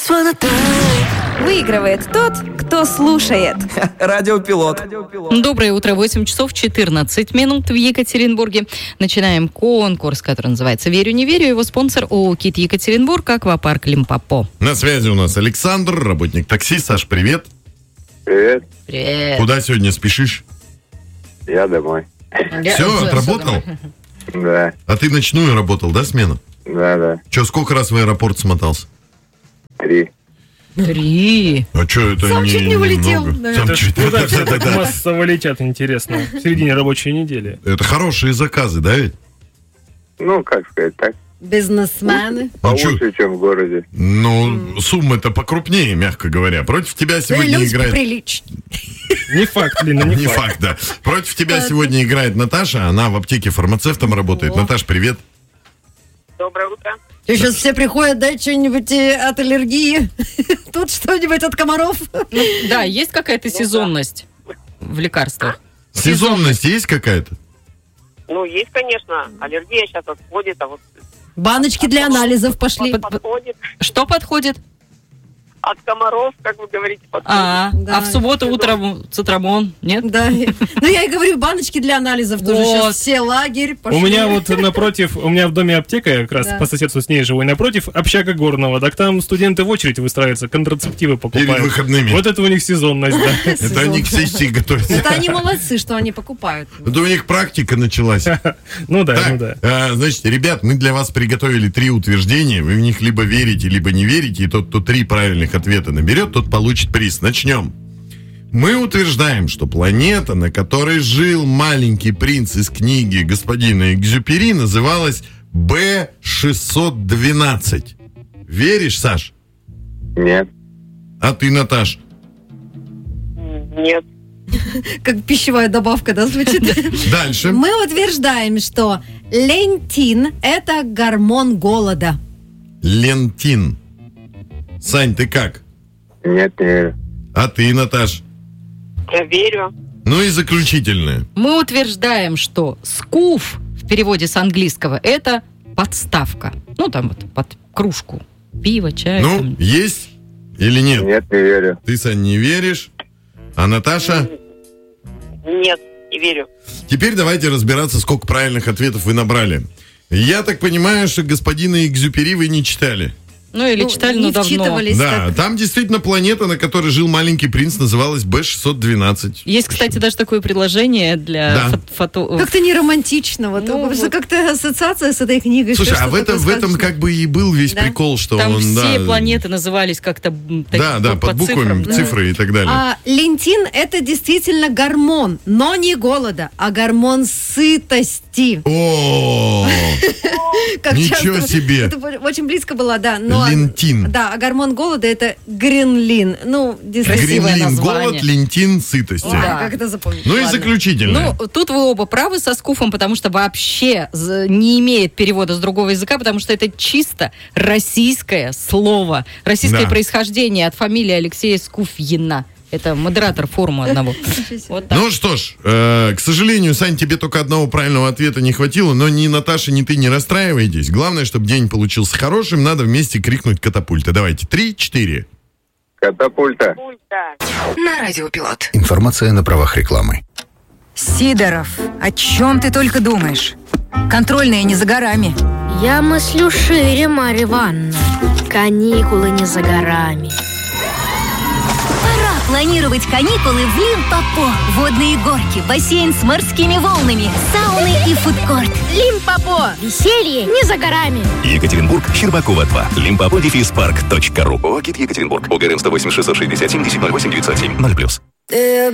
Выигрывает тот, кто слушает. Радиопилот. Доброе утро, 8 часов 14 минут в Екатеринбурге. Начинаем конкурс, который называется «Верю, не верю». Его спонсор ООО «КИТ Екатеринбург», аквапарк «Лимпопо». На связи у нас Александр, работник такси. Саш, привет. Привет, Привет. Куда сегодня спешишь? я домой. Все, отработал? Да, А ты ночную работал, да, смену? да. Че, сколько раз в аэропорт смотался? 3. 3. А что, это Сам чуть не улетел, немного? наверное. Сам чуть- Куда все так Да-да-да. массово летят, интересно, в середине рабочей недели? Это хорошие заказы, да ведь? Ну, как сказать, так. Бизнесмены. Ну, чё? Получше, чем в городе. Ну, суммы-то покрупнее, мягко говоря. Против тебя сегодня Люди играет... прилично. Не факт, Лина, Не факт, да. Против тебя сегодня играет Наташа. Она в аптеке фармацевтом работает. Наташ, привет. Доброе утро. Сейчас все приходят, дать что-нибудь от аллергии. Тут что-нибудь от комаров. Да, есть какая-то сезонность в лекарствах? Сезонность есть какая-то? Ну, есть, конечно. Аллергия сейчас отходит, а вот Баночки для анализов пошли. подходит. Что подходит? От комаров, как вы говорите, подходит. А Да. в субботу утром цитрамон, нет? Да. Ну, я и говорю, баночки для анализов тоже. Вот. Сейчас все лагерь пошли. У меня вот напротив, у меня в доме аптека, я как раз Да. по соседству с ней живу, и напротив общага горного, так там студенты в очередь выстраиваются, контрацептивы покупают. Перед выходными. Вот это у них сезонность, да. Это они к сессии готовятся. Это они молодцы, что они покупают. Это у них практика началась. Ну да, Так, ну да. значит, ребят, мы для вас приготовили 3 утверждения. Вы в них либо верите, либо не верите. И тот, кто 3 правильных ответа наберет, тот получит приз. Начнем. Мы утверждаем, что планета, на которой жил маленький принц из книги господина Экзюпери, называлась Б612. Веришь, Саш? Нет. А ты, Наташ? Нет. Как пищевая добавка, да, звучит? Дальше. Мы утверждаем, что лентин – это гормон голода. Лентин. Сань, ты как? Нет, не верю. А ты, Наташ? Я верю. Ну и заключительное. Мы утверждаем, что скуф в переводе с английского это подставка. Ну, там вот под кружку пива, чая. Ну, там. есть или нет? Нет, не верю. Ты, Сань, не веришь? А Наташа? Нет, не верю. Теперь давайте разбираться, сколько правильных ответов вы набрали. Я так понимаю, что господина Экзюпери вы не читали. Ну, или читали, не но давно. вчитывались. Да, так. там действительно планета, на которой жил маленький принц, называлась Б612. Есть, кстати, даже такое предложение для Да. фото... Как-то не романтично. Вот, Ну, просто вот. как-то ассоциация с этой книгой. Слушай, что а в что-то этом сказочное. как бы и был весь Да. прикол, что Там он... все да, планеты назывались как-то Да, под буквами, цифрам. цифры и так далее. А лентин – это действительно гормон, но не голода, а гормон сытости. О, Как Ничего часто- себе. Это очень близко было, да. Но, лентин. Да, а гормон голода – это гринлин. Ну, действительно. Красивое Гринлин, название. голод, лентин, сытости. Да, Да. как это запомнить? Ну и Ладно. заключительное. Ну, тут вы оба правы со скуфом, потому что вообще не имеет перевода с другого языка, потому что это чисто российское слово. Российское Да. происхождение от фамилии Алексея Скуфьина. Это модератор форума одного. Вот так. Ну что ж, к сожалению, Сань, тебе только одного правильного ответа не хватило, но ни Наташа, ни ты не расстраивайтесь. Главное, чтобы день получился хорошим, надо вместе крикнуть «Катапульта». Давайте, 3-4. Катапульта. Пульта. На Радиопилот. Информация на правах рекламы. Сидоров, о чем ты только думаешь? Контрольные не за горами. Я мыслю шире, Марья Ивановна. Каникулы не за горами. Пора планировать каникулы в Лимпопо. Водные горки, бассейн с морскими волнами, сауны и фудкорт. Лимпопо. Веселье не за горами. Екатеринбург, Щербакова 2. Лимпопо-парк.ру. ОКИТ Екатеринбург. ОГРН 108 660 70 08 907 0+.